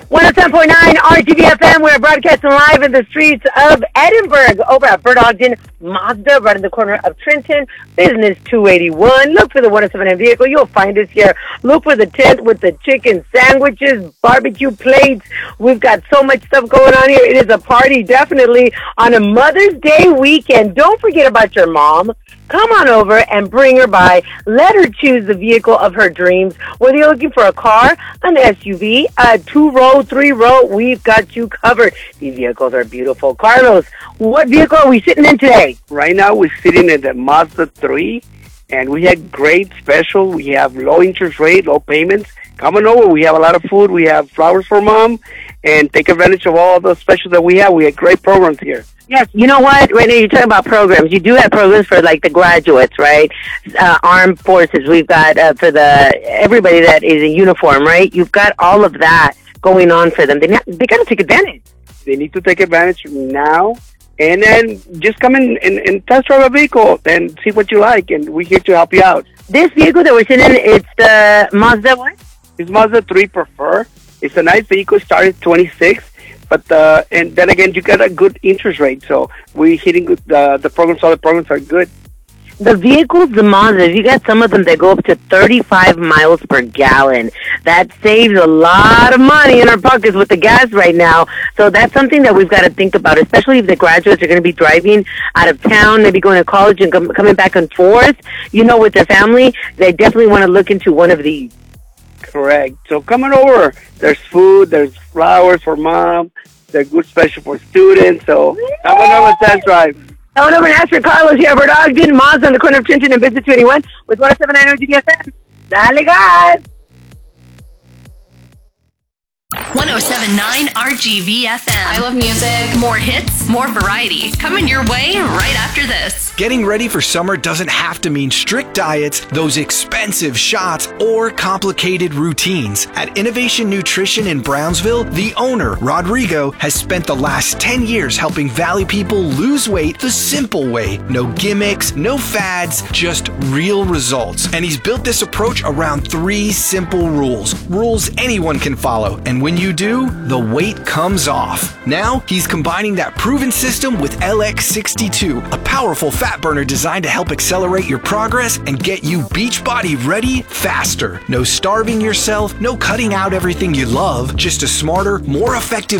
107.9 RTVFM. We're broadcasting live in the streets of Edinburgh over at Bert Ogden Mazda, right in the corner of Trenton, Business 281. Look for the 107 vehicle. You'll find us here. Look for the tent with the chicken sandwiches, barbecue plates. We've got so much stuff going on here. It is a party, definitely, on a Mother's Day weekend. Don't forget about your mom. Come on over and bring her by. Let her choose the vehicle of her dreams. Whether you're looking for a car, an SUV, a 2-row, 3-row, we've got you covered. These vehicles are beautiful. Carlos, what vehicle are we sitting in today? Right now, we're sitting in the Mazda 3, and we have great special. We have low interest rate, low payments. Come on over. We have a lot of food. We have flowers for mom, and take advantage of all the specials that we have. We have great programs here. Yes, you know what? Right now, you're talking about programs. You do have programs for, like, the graduates, right? Armed forces. We've got for everybody that is in uniform, right? You've got all of that going on for them. They got to take advantage. They need to take advantage now, and then just come in and test drive a vehicle and see what you like, and we're here to help you out. This vehicle that we're sitting in, it's the Mazda what? It's Mazda 3 Prefer. It's a nice vehicle. Started at 26. But and then again, you got a good interest rate, so we're hitting the programs. All the programs are good. The vehicles, the Mazdas, you got some of them that go up to 35 miles per gallon. That saves a lot of money in our pockets with the gas right now. So that's something that we've got to think about, especially if the graduates are going to be driving out of town, maybe going to college and coming back and forth, with their family. They definitely want to look into one of these. Correct. So coming over, there's food, there's flowers for mom, they're good special for students. So come on over, test drive. Come on over and ask for Carlos here, Bert Ogden, Mazda on the corner of Trenton and Business 21 with 107.9 GFM. Dale, guys. 107.9 RGVFM. I love music. More hits, more variety. Coming your way right after this. Getting ready for summer doesn't have to mean strict diets, those expensive shots, or complicated routines. At Innovation Nutrition in Brownsville, the owner, Rodrigo, has spent the last 10 years helping Valley people lose weight the simple way. No gimmicks, no fads, just real results. And he's built this approach around 3 simple rules. Rules anyone can follow. And when you do, the weight comes off. Now, he's combining that proven system with LX62, a powerful fat burner designed to help accelerate your progress and get you Beachbody ready faster. No starving yourself, no cutting out everything you love, just a smarter, more effective